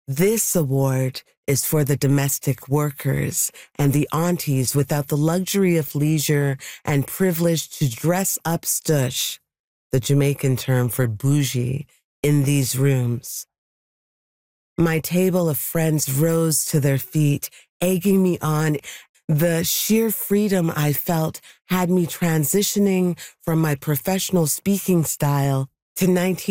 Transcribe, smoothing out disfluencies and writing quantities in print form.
This award is for the domestic workers and the aunties without the luxury of leisure and privilege to dress up stush, the Jamaican term for bougie, in these rooms. My table of friends rose to their feet, egging me on. The sheer freedom I felt had me transitioning from my professional speaking style to